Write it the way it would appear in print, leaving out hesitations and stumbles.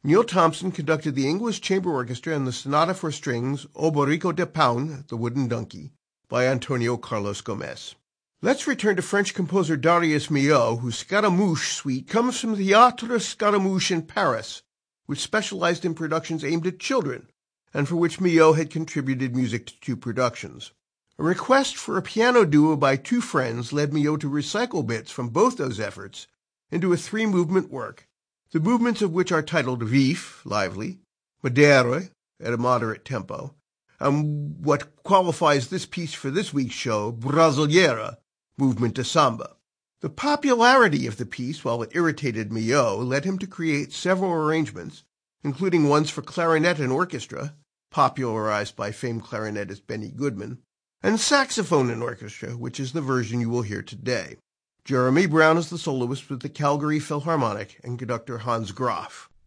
Neil Thompson conducted the English Chamber Orchestra and the Sonata for Strings, O Borrico de Paun, the Wooden Donkey, by Antonio Carlos Gomez. Let's return to French composer Darius Milhaud, whose Scaramouche suite comes from the Théâtre Scaramouche in Paris, which specialized in productions aimed at children, and for which Milhaud had contributed music to 2 productions. A request for a piano duo by 2 friends led Milhaud to recycle bits from both those efforts into a 3-movement work, the movements of which are titled Vif, lively, Modere, at a moderate tempo, and what qualifies this piece for this week's show, Brasileira, movement to samba. The popularity of the piece, while it irritated Milhaud, led him to create several arrangements, including ones for clarinet and orchestra, popularized by famed clarinetist Benny Goodman, and saxophone and orchestra, which is the version you will hear today. Jeremy Brown is the soloist with the Calgary Philharmonic and conductor Hans Graf.